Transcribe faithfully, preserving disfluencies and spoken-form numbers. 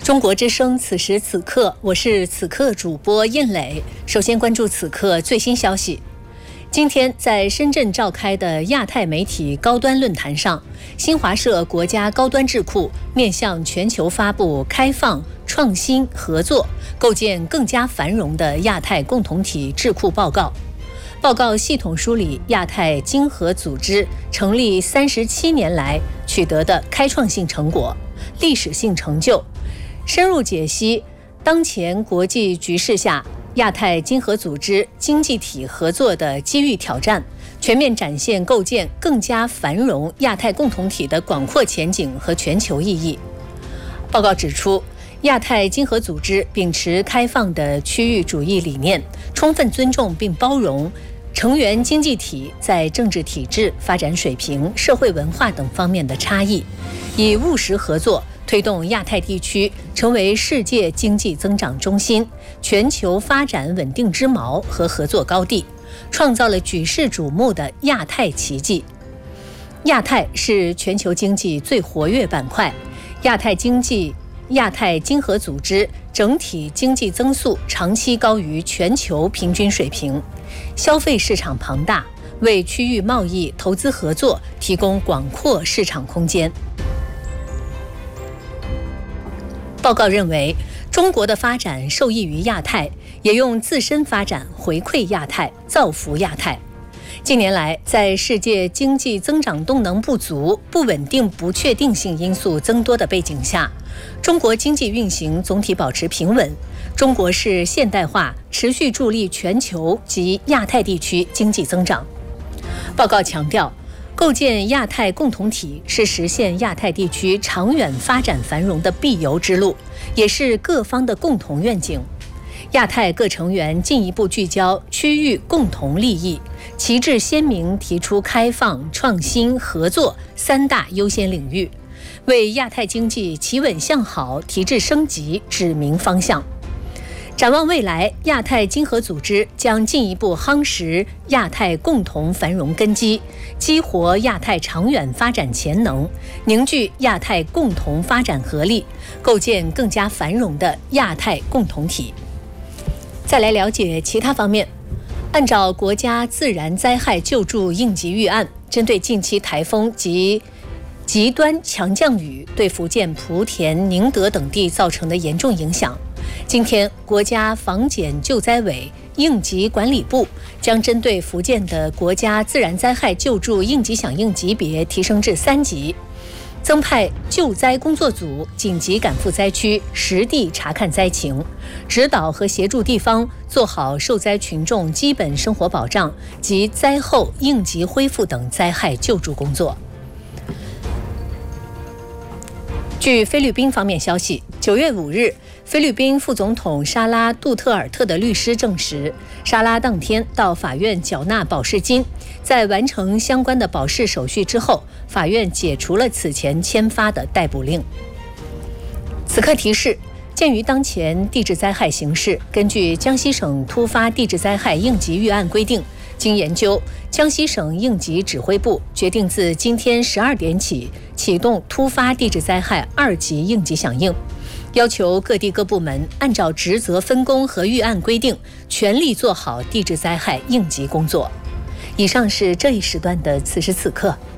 中国之声此时此刻，我是此刻主播印磊。首先关注此刻最新消息。今天在深圳召开的亚太媒体高端论坛上，新华社国家高端智库面向全球发布开放、创新、合作，构建更加繁荣的亚太共同体智库报告。报告系统梳理亚太经合组织成立三十七年来取得的开创性成果、历史性成就，深入解析当前国际局势下亚太经合组织经济体合作的机遇挑战，全面展现构建更加繁荣亚太共同体的广阔前景和全球意义。报告指出，亚太经合组织秉持开放的区域主义理念，充分尊重并包容成员经济体在政治体制、发展水平、社会文化等方面的差异，以务实合作推动亚太地区成为世界经济增长中心、全球发展稳定之锚和合作高地，创造了举世瞩目的亚太奇迹。亚太是全球经济最活跃板块，亚太经济、亚太经合组织整体经济增速长期高于全球平均水平，消费市场庞大，为区域贸易、投资合作提供广阔市场空间。报告认为，中国的发展受益于亚太，也用自身发展回馈亚太，造福亚太。近年来，在世界经济增长动能不足、不稳定、不确定性因素增多的背景下，中国经济运行总体保持平稳。中国式现代化持续助力全球及亚太地区经济增长。报告强调，构建亚太共同体是实现亚太地区长远发展繁荣的必由之路，也是各方的共同愿景。亚太各成员进一步聚焦区域共同利益，旗帜鲜明提出开放、创新、合作三大优先领域，为亚太经济企稳向好、提质升级指明方向。展望未来，亚太经合组织将进一步夯实亚太共同繁荣根基，激活亚太长远发展潜能，凝聚亚太共同发展合力，构建更加繁荣的亚太共同体。再来了解其他方面。按照国家自然灾害救助应急预案，针对近期台风及极端强降雨对福建莆田、宁德等地造成的严重影响，今天国家防检救灾委应急管理部将针对福建的国家自然灾害救助应急响应级别提升至三级，增派救灾工作组紧急赶赴灾区，实地查看灾情，指导和协助地方做好受灾群众基本生活保障及灾后应急恢复等灾害救助工作。据菲律宾方面消息，九月五日，菲律宾副总统沙拉·杜特尔特的律师证实，沙拉当天到法院缴纳保释金，在完成相关的保释手续之后，法院解除了此前签发的逮捕令。此刻提示，鉴于当前地质灾害形势，根据江西省突发地质灾害应急预案规定，经研究，江西省应急指挥部决定自今天十二点起启动突发地质灾害二级应急响应，要求各地各部门按照职责分工和预案规定，全力做好地质灾害应急工作。以上是这一时段的此时此刻。